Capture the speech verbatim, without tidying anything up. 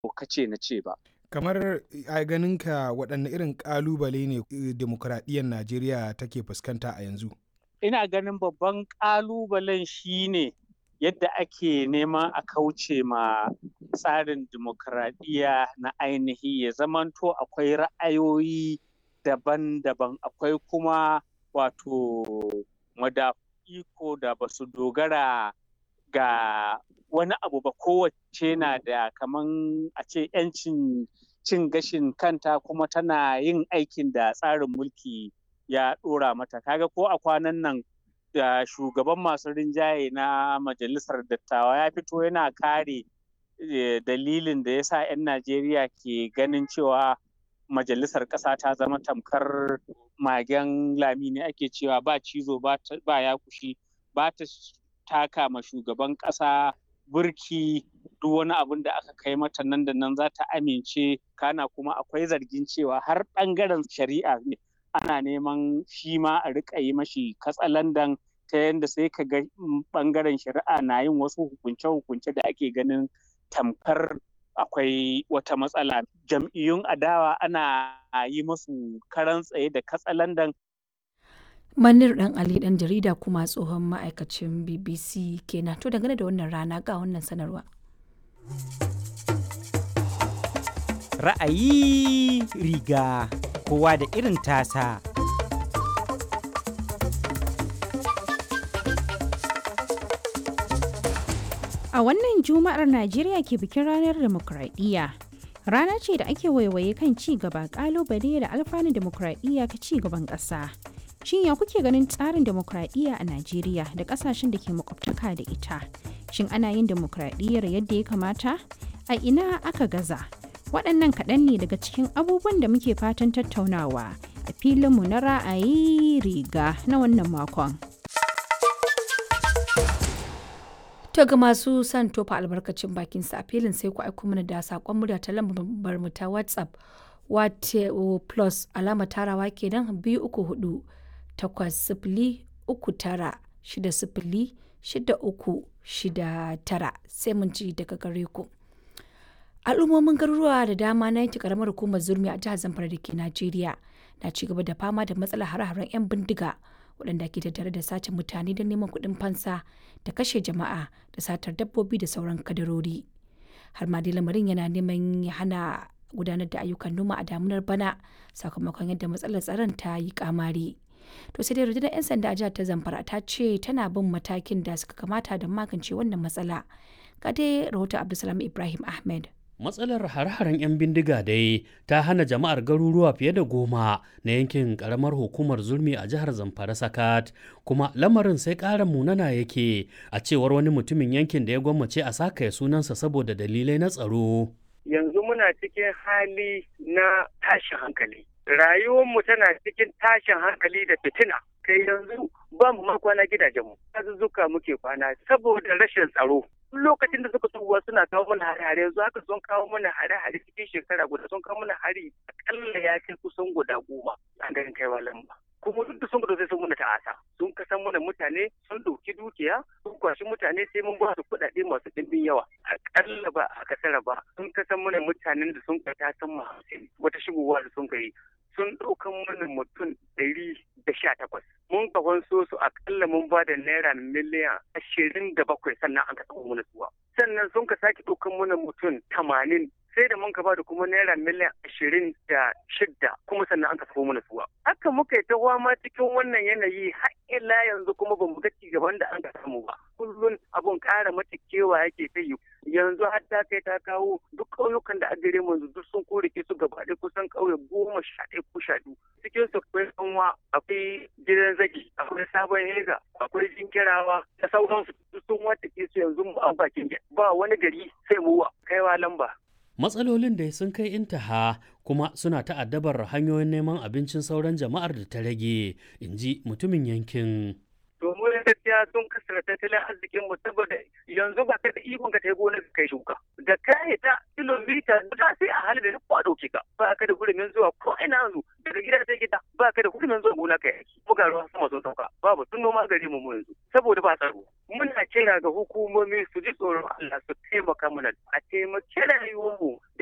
kace na ce ba. Kamar a ganinka waɗanne irin ƙalubale ne dimokuraɗiyyar Najeriya take fuskanta a yanzu? Ina ganin babban ƙalubalen shi ne yadda ake neman a kauce ma tsarin dimokuraɗiyya na ainihi, ya zamanto akwai ra'ayoyi daban-daban, akwai kuma wato madafun iko da ba su dogara ga wani abu ba, kowacce na da kaman a ce 'yancin cin gashin kanta kuma tana yin aikin da tsarin mulki ya ɗora mata. Kaga ko a kwanan nan da shugaban masu rinjaye na majalisar dattawa ya fito yana kare dalilin da ya sa 'yan Najeriya ke ganin cewa majalisar ƙasa ta zama tamkar magen lami ne ake cewa, ba cizo ba yakushi, ba ta taka ma shugaban ƙasa burki, duk wani abin da aka kai mata nan da nan za ta amince. Kana kuma akwai zargin cewa har ɓangaren shari'a ne ana neman shi ma a riƙa yi mashi katsalandan, ta yadda sai ka ga ɓangaren shari'a na yin wasu hukunce-hukunce da ake ganin tamkar akwai wata matsala. Jam'iyyun adawa ana yi musu karan tsaye da katsalandan. Manir ɗan Ali ɗan jarida kuma tsohon ma'aikacin B B C kenan. To dangane da wannan rana ga wannan sanarwa. Ra'ayi riga kowa da irin tasa. A wannan Juma'ar Najeriya ke bikin ranar dimokuraɗiyya. Rana ce da ake waiwaye kan ci gaba, ƙalubale da alfanun dimokuraɗiyya ka ci gaban ƙasa. Shin ya kuke ganin tsarin dimokuraɗiyya a Najeriya da ƙasashen da ke makwabtaka da ita? Shin ana yin dimokuraɗiyyar yadda ya kamata? A ina aka gaza? Waɗannan kaɗan ne daga cikin abubuwan da muke fatan tattaunawa a filinmu na ra'ayi riga na wannan makon. To ga masu son tofa albarkacin bakin sa a filin sai ku aiko mana da saƙon murya ta lambar mu ta WhatsApp wato plus alama tarawa kenan biyu uku hudu takwas sifili uku tara shida sifili shida uku shida tara, sai mun ci daga gare ku. Al'ummomin garuruwa da dama na yanke karamar hukumar Zurmi a jihar Zamfara da ke Najeriya na ci gaba da fama da matsalar hare-haren 'yan bindiga waɗanda ke tattare da sace mutane don neman kuɗin fansa da kashe jama'a da satar dabbobi da sauran kadarori. Har ma dai lamarin yana neman ya hana gudanar da ayyukan noma a damunar bana sakamakon yadda matsalar tsaron ta yi kamari. To sai dai rundunar 'yan sanda a jihar ta Zamfara ta ce tana bin matakin da suka kamata don magance wannan matsala. Ga dai rahoton Abdulsalam Ibrahim Ahmed. Matsalar hare-haren 'yan bindiga dai ta hana jama'ar garuruwa fiye da goma na yankin karamar hukumar Zurmi a jihar Zamfara sakat, kuma lamarin sai ƙara munana yake a cewar wani mutumin yankin da ya gwammace a saka sunansa saboda dalilai na tsaro. Yanzu muna cikin hali na tashin hankali. Rayuwarmu tana cikin tashin hankali da fitina. Kai yanzu ba mu ma kwana gidajenmu. Azuzzuka muke kwana saboda rashin tsaro. Lokacin da suka tsohuwa suna kawo mana hare-hare, yanzu haka sun kawo mana hare-hare cikin shekara guda, sun kawo mana hari akalla ya kai kusan guda goma a garin kaiwa lamba. Kuma duk da sun gudu sai sun muna ta'asa, sun kasan mana mutane, sun ɗauki dukiya, sun kwashi mutane sai mun ba su kuɗaɗe masu ɗimbin yawa. Akalla ba a kasara ba, sun kasan mana mutanen da sun kai ta san hamsin, wata shigowa da sun kai sun ɗaukan mana mutum ɗari da sha takwas. Mun kafan so su akalla mun ba da naira miliyan ashirin da bakwai sannan an ka taɓa mana suwa. Sannan sun ka sake ɗaukan mana mutum tamanin sai da mun ka ba da kuma naira miliyan ashirin da shidda kuma sannan an ka taɓa mana suwa. Haka muka yi ta ma cikin wannan yanayi har ila yanzu kuma ba mu ga cigaban da an ka samu ba. Kullum abun ƙara mata kewa yake ta yi. Yanzu har ta kai ta kawo duk ƙauyukan da a gare mu duk sun korike su gaba ɗaya kusan ƙauye goma sha ɗaya ko sha biyu. Cikin su akwai kanwa, akwai gidan zagi, akwai sabon hega, akwai jinkirawa da sauransu duk sun wata ke su yanzu mu an bakin ba wani gari sai mu kaiwa lamba. Matsalolin da sun kai intaha kuma suna ta'addabar hanyoyin neman abincin sauran jama'ar da ta rage, in ji mutumin yankin. Domin gaskiya sun kasar tattalin arzikin mu saboda yanzu ba ka da ikon ka ta gona ka kai shuka. Da kai ta kilomita guda sai a hali da ko a dauke ka. Ba ka da hurumin zuwa ko ina yanzu daga gida sai gida ba ka da hurumin zuwa gona kai. Buga ruwa sama sun sauka. Babu sun noma gari mu yanzu saboda ba tsaro. Muna kira ga hukumomi su ji tsoron Allah su taimaka mana a taimaki rayuwar mu